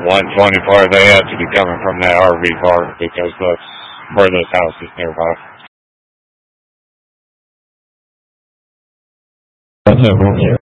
124, they have to be coming from that RV park because that's where this house is nearby. Yeah.